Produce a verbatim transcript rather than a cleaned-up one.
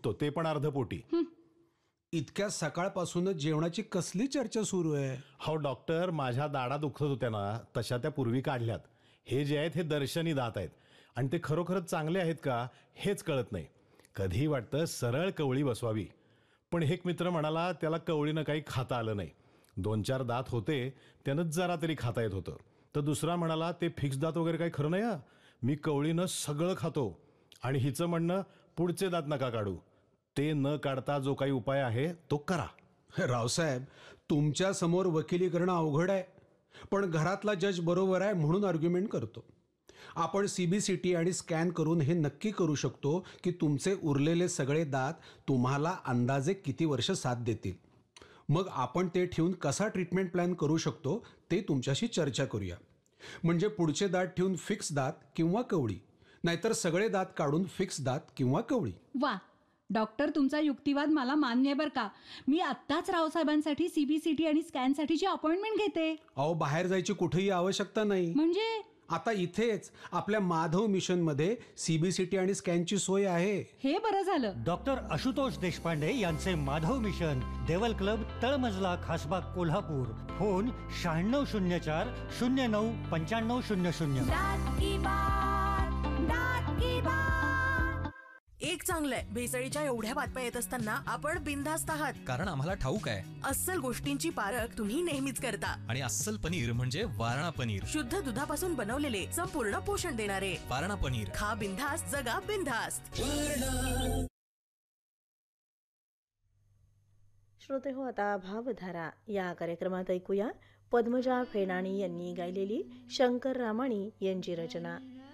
निघतो, ते पण अर्धपोटी. इतक्या सकाळपासूनच जेवणाची कसली चर्चा सुरू आहे? हो डॉक्टर, माझ्या दाढा दुखत होत्या ना, तशा त्या पूर्वी काढल्यात. हे जे आहेत हे दर्शनी दात आहेत आणि ते खरोखरच चांगले आहेत का हेच कळत नाही. कधी वाटतं सरळ कवळी बसवावी, पण एक मित्र म्हणाला त्याला कवळीनं काही खाता आलं नाही. दोन चार दात होते, त्यानं जरा तरी खाता येत होतं. तर दुसरा म्हणाला ते फिक्स दात वगैरे काही खरं नाही हा, मी कवळीनं सगळं खातो. आणि हिचं म्हणणं पुढचे दात नका काढू, ते न काढता जो काही उपाय आहे तो करा. रावसाहेब, तुमच्या समोर वकिली करणं अवघड आहे, पण घरातला जज बरोबर आहे म्हणून आर्ग्युमेंट करतो. आपण सी बी सी टी आणि स्कॅन करून हे नक्की करू शकतो की तुमचे उरलेले सगळे दात तुम्हाला अंदाजे किती वर्ष साथ देतील. मग आपण ते ठेवून कसा ट्रीटमेंट प्लॅन करू शकतो ते तुमच्याशी चर्चा करूया. म्हणजे पुढचे दात ठेवून फिक्स दात किंवा कवळी, नाहीतर सगळे दात काढून फिक्स दात किंवा कवळी. वा डॉक्टर, तुमचा युक्तिवाद मला मान्य आहे बरं का. मी आत्ताच रावसाहेबांसाठी सीबीसीटी आणि स्कॅनसाठीची अपॉइंटमेंट घेते. अहो, बाहेर जायची कुठेही आवश्यकता नाही. म्हणजे आता इथेच आपल्या माधव मिशन मध्ये सीबीसीटी आणि स्कॅनची सोय आहे. हे बरं झालं. डॉक्टर आशुतोष देशपांडे यांचे माधव मिशन, देवल क्लब, तळमजला, खासबाग, कोल्हापूर. फोन शहाण्णव शून्य चार शून्य नऊ पंच्याण्णव शून्य शून्य. एक चांगलंय, भेसळीच्या एवढ्या बातम्या येत असताना आपण बिनधास्त आहात, कारण आम्हाला ठाऊक आहे अस्सल गोष्टींची पारख तुम्ही नेहमीच करता. आणि अस्सल पनीर म्हणजे वारणा पनीर, शुद्ध दुधापासून बनवलेले, संपूर्ण पोषण देणारे. वारणा पनीर, खा बिनधास्त, जगा बिनधास्त. श्रोते हो, आता भावधारा या कार्यक्रमात ऐकूया पद्मजा फेणाणी यांनी गायलेली शंकर रामाणी यांची रचना.